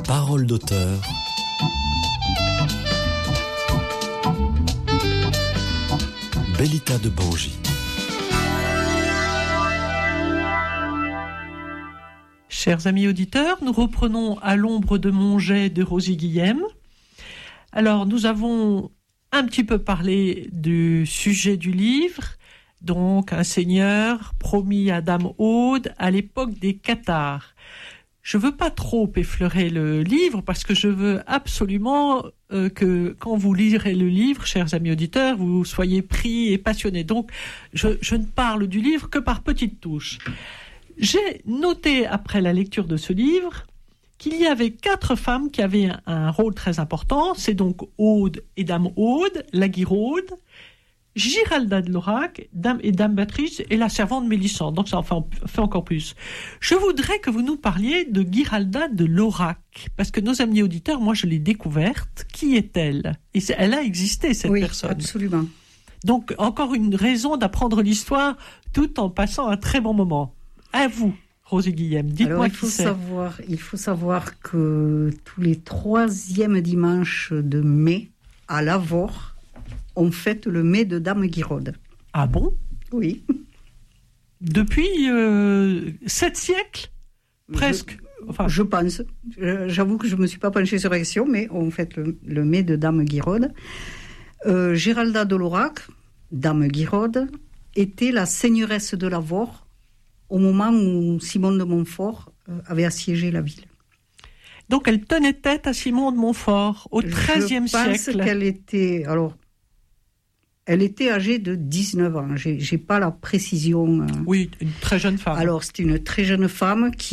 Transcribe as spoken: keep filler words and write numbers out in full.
Parole d'auteur. Bellita de Bangi. Chers amis auditeurs, nous reprenons À l'ombre de mon jet de Rosie Guillem. Alors, nous avons un petit peu parlé du sujet du livre, donc un seigneur promis à Dame Aude à l'époque des Cathares. Je ne veux pas trop effleurer le livre parce que je veux absolument euh, que quand vous lirez le livre, chers amis auditeurs, vous soyez pris et passionnés. Donc, je, je ne parle du livre que par petites touches. J'ai noté, après la lecture de ce livre, qu'il y avait quatre femmes qui avaient un, un rôle très important. C'est donc Aude et Dame Aude, la Guiraude, Giralda de l'Aurac, Dame et Dame Béatrice et la servante Mélissande. Donc ça en fait, en fait encore plus. Je voudrais que vous nous parliez de Giralda de l'Aurac, parce que nos amis auditeurs, moi je l'ai découverte. Qui est-elle ? Et c'est, elle a existé, cette oui, personne. Absolument. Donc encore une raison d'apprendre l'histoire tout en passant un très bon moment. À vous, Rosie Guillem, dites-moi. Alors, il qui faut c'est. savoir, il faut savoir que tous les troisièmes dimanches de mai, à Lavore, on fête le mai de Dame Guiraude. Ah bon ? Oui. Depuis euh, sept siècles ? Presque. Je, enfin, je pense. J'avoue que je ne me suis pas penchée sur la question, mais on fête le, le mai de Dame Guiraude. Euh, Giralda de l'Aurac, Dame Guiraude, était la seigneuresse de Lavore au moment où Simon de Montfort avait assiégé la ville. Donc elle tenait tête à Simon de Montfort au treizième siècle. Je pense qu'elle était... Alors, elle était âgée de dix-neuf ans. Je n'ai pas la précision. Oui, une très jeune femme. Alors, c'est une très jeune femme qui